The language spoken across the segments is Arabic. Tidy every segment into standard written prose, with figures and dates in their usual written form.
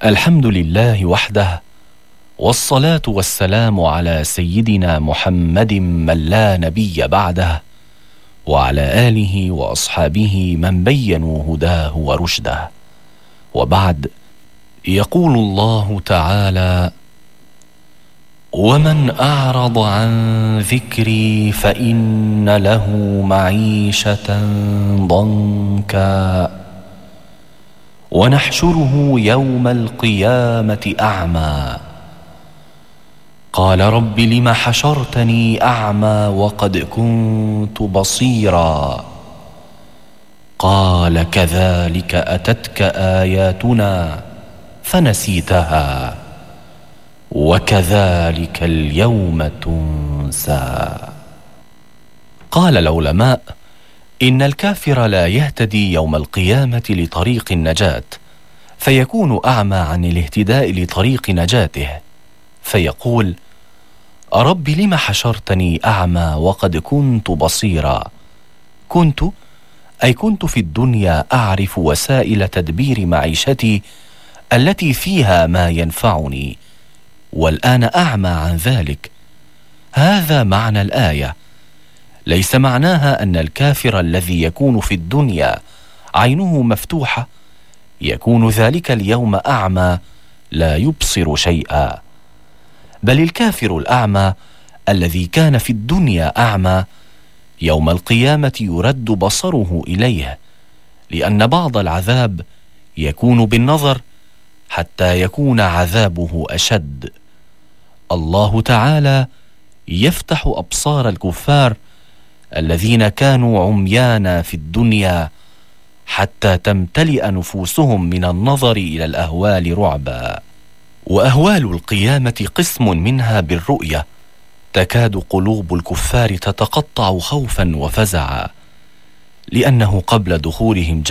الحمد لله وحده، والصلاة والسلام على سيدنا محمد من لا نبي بعده، وعلى آله وأصحابه من بينوا هداه ورشده. وبعد، يقول الله تعالى: ومن أعرض عن ذكري فإن له معيشة ضنكا ونحشره يوم القيامة أعمى. قال رب لم حشرتني أعمى وقد كنت بصيرا. قال كذلك أتتك آياتنا فنسيتها وكذلك اليوم تنسى. قال العلماء: إن الكافر لا يهتدي يوم القيامة لطريق النجاة، فيكون أعمى عن الاهتداء لطريق نجاته، فيقول: رب لم حشرتني أعمى وقد كنت بصيرا. كنت في الدنيا أعرف وسائل تدبير معيشتي التي فيها ما ينفعني، والآن أعمى عن ذلك. هذا معنى الآية. ليس معناها أن الكافر الذي يكون في الدنيا عينه مفتوحة يكون ذلك اليوم أعمى لا يبصر شيئا، بل الكافر الأعمى الذي كان في الدنيا أعمى يوم القيامة يرد بصره إليه، لأن بعض العذاب يكون بالنظر حتى يكون عذابه أشد. الله تعالى يفتح أبصار الكفار الذين كانوا عميانا في الدنيا حتى تمتلئ نفوسهم من النظر إلى الأهوال رعبا. وأهوال القيامة قسم منها بالرؤية، تكاد قلوب الكفار تتقطع خوفا وفزعا، لأنه قبل دخولهم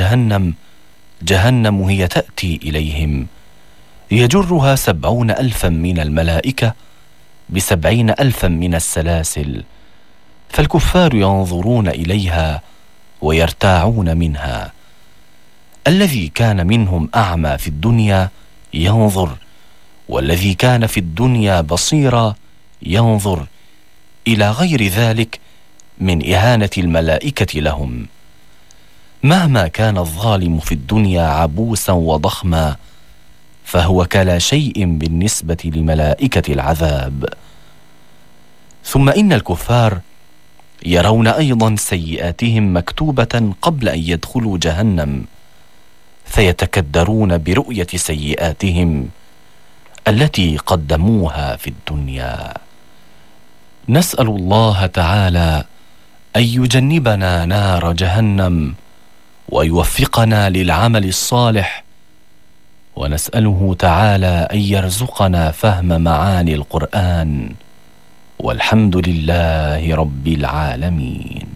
جهنم هي تأتي إليهم، يجرها 70,000 من الملائكة ب70,000 من السلاسل، فالكفار ينظرون إليها ويرتاعون منها. الذي كان منهم أعمى في الدنيا ينظر، والذي كان في الدنيا بصيرا ينظر، إلى غير ذلك من إهانة الملائكة لهم. مهما كان الظالم في الدنيا عبوسا وضخما، فهو كلا شيء بالنسبة لملائكة العذاب. ثم إن الكفار يرون أيضا سيئاتهم مكتوبة قبل أن يدخلوا جهنم، فيتكدرون برؤية سيئاتهم التي قدموها في الدنيا. نسأل الله تعالى أن يجنبنا نار جهنم ويوفقنا للعمل الصالح، ونسأله تعالى أن يرزقنا فهم معاني القرآن، والحمد لله رب العالمين.